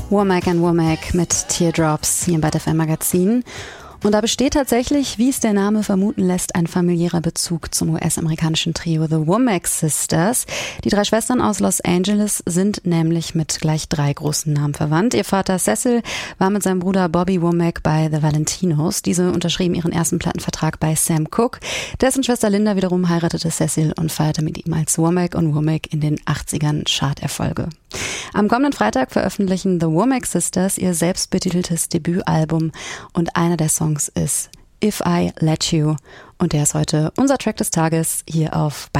Womack and Womack mit Teardrops hier im Byte FM Magazin. Und da besteht tatsächlich, wie es der Name vermuten lässt, ein familiärer Bezug zum US-amerikanischen Trio The Womack Sisters. Die 3 Schwestern aus Los Angeles sind nämlich mit gleich 3 großen Namen verwandt. Ihr Vater Cecil war mit seinem Bruder Bobby Womack bei The Valentinos. Diese unterschrieben ihren ersten Plattenvertrag bei Sam Cooke. Dessen Schwester Linda wiederum heiratete Cecil und feierte mit ihm als Womack und Womack in den 80ern Charterfolge. Am kommenden Freitag veröffentlichen The Womack Sisters ihr selbstbetiteltes Debütalbum und einer der Songs ist If I Let You und der ist heute unser Track des Tages hier auf